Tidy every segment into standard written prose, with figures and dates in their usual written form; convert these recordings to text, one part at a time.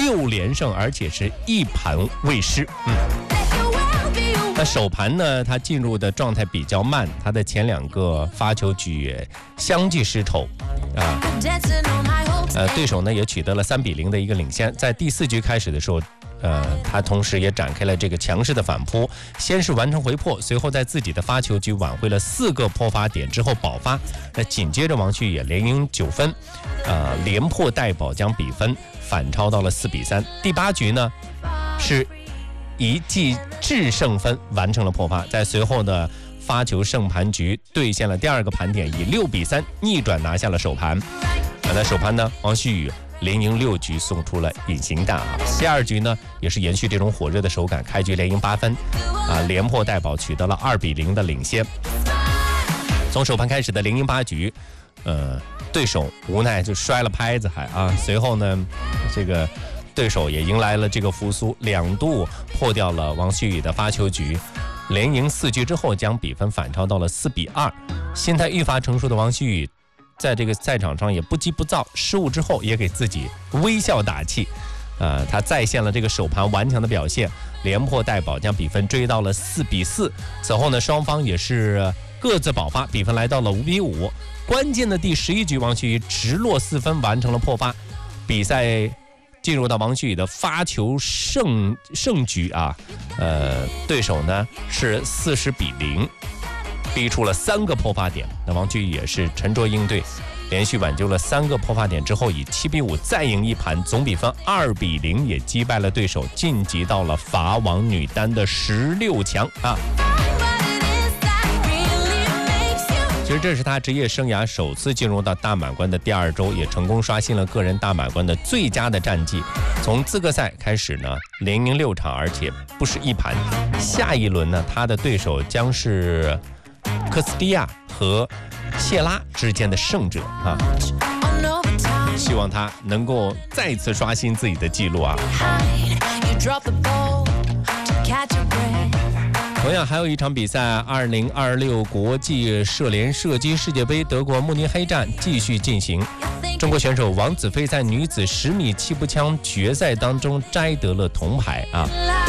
6连胜，而且是一盘未失。那首盘呢，他进入的状态比较慢，他的前2个发球局相继失手啊。对手呢也取得了3-0的一个领先。在第4局开始的时候，他同时也展开了这个强势的反扑，先是完成回破，随后在自己的发球局挽回了4个破发点之后爆发。那紧接着王旭也连赢9分，连破带保将比分反超到了4-3。第8局呢是一记制胜分完成了破发，在随后的发球胜盘局兑现了第2个盘点，以6-3逆转拿下了首盘。在首盘呢，王旭宇连赢6局，送出了隐形弹啊。第2局呢，也是延续这种火热的手感，开局连赢8分，连破带保，取得了2-0的领先。从首盘开始的连赢8局，对手无奈就摔了拍子，随后呢，这个对手也迎来了这个复苏，2度破掉了王旭宇的发球局，连赢4局之后，将比分反超到了4-2。心态愈发成熟的王旭宇，在这个赛场上也不急不躁，失误之后也给自己微笑打气。他再现了这个首盘顽强的表现，连破带保，将比分追到了4-4。此后呢，双方也是各自爆发，比分来到了5-5。关键的第11局，王旭宇直落4分完成了破发，比赛进入到王旭宇的发球胜局啊。对手呢是40-0。逼出了3个破发点，那王旭宇也是沉着应对，连续挽救了3个破发点之后，以7-5再赢一盘，总比分2-0，也击败了对手，晋级到了法网女单的16强啊。其实这是他职业生涯首次进入到大满贯的第2周，也成功刷新了个人大满贯的最佳的战绩。从资格赛开始呢，连赢6场，而且不是一盘。下一轮呢，他的对手将是科斯蒂亚和谢拉之间的胜者啊，希望他能够再次刷新自己的记录啊。同样还有一场比赛，2026国际射联射击世界杯德国慕尼黑站继续进行。中国选手王子飞在女子10米气步枪决赛当中摘得了铜牌啊。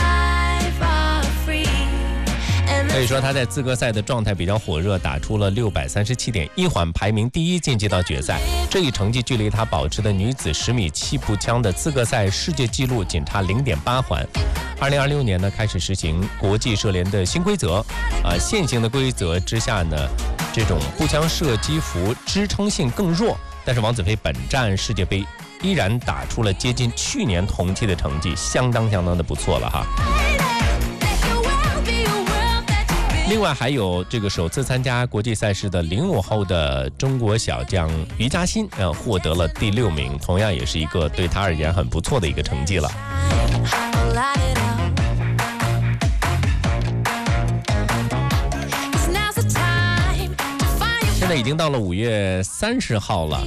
可以说他在资格赛的状态比较火热，打出了637.1环，排名第1，晋级到决赛。这一成绩距离他保持的女子10米气步枪的资格赛世界纪录仅差0.8环。2026年呢，开始实行国际射联的新规则，现行的规则之下呢，这种步枪射击服支撑性更弱，但是王子飞本站世界杯依然打出了接近去年同期的成绩，相当的不错了哈。另外还有这个首次参加国际赛事的05后的中国小将于嘉欣，获得了第6名，同样也是一个对他而言很不错的一个成绩了。现在已经到了5月30号了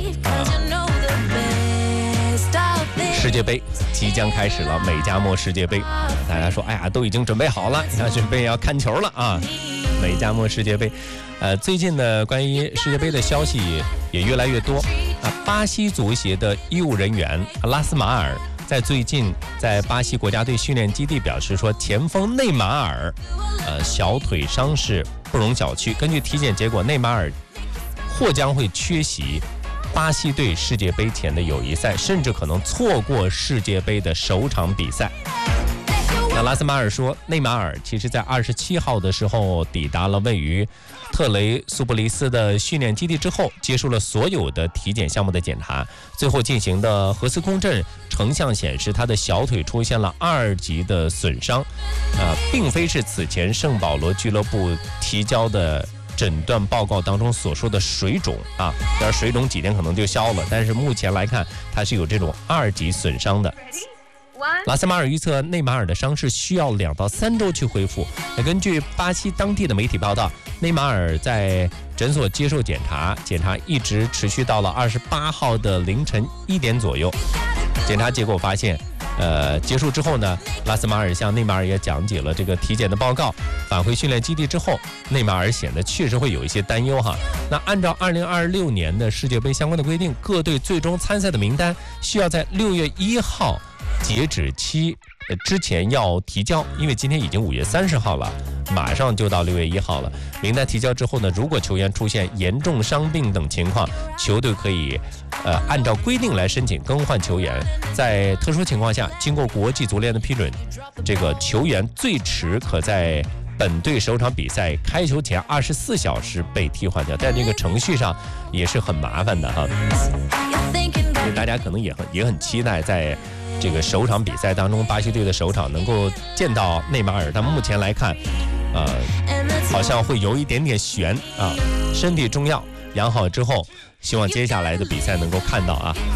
世界杯即将开始了，美加墨世界杯，大家说哎呀都已经准备好了，准备要看球了啊！美加墨世界杯，最近呢关于世界杯的消息也越来越多啊。巴西足协的医务人员拉斯马尔在最近在巴西国家队训练基地表示说，前锋内马尔小腿伤势不容小觑，根据体检结果，内马尔或将会缺席巴西队世界杯前的友谊赛，甚至可能错过世界杯的首场比赛。那拉斯马尔说，内马尔其实在27号的时候抵达了位于特雷苏布黎斯的训练基地之后，接受了所有的体检项目的检查，最后进行的核磁共振成像显示，他的小腿出现了2级的损伤，并非是此前圣保罗俱乐部提交的诊断报告当中所说的水肿啊，要是水肿几天可能就消了，但是目前来看，他是有这种2级损伤的。拉斯马尔预测内马尔的伤势需要2到3周去恢复。根据巴西当地的媒体报道，内马尔在诊所接受检查一直持续到了28号的凌晨1点左右。检查结果发现， 结束之后呢，拉斯马尔向内马尔也讲解了这个体检的报告。返回训练基地之后，内马尔显得确实会有一些担忧哈。那按照2026年的世界杯相关的规定，各队最终参赛的名单需要在6月1号截止期之前要提交，因为今天已经5月30号了，马上就到6月1号了。名单提交之后呢，如果球员出现严重伤病等情况，球队可以按照规定来申请更换球员。在特殊情况下，经过国际足联的批准，这个球员最迟可在本队首场比赛开球前24小时被替换掉，但这个程序上也是很麻烦的哈。所以大家可能也很期待在这个首场比赛当中，巴西队的首场能够见到内马尔，但目前来看，好像会有一点点悬啊。身体重要，养好之后，希望接下来的比赛能够看到啊。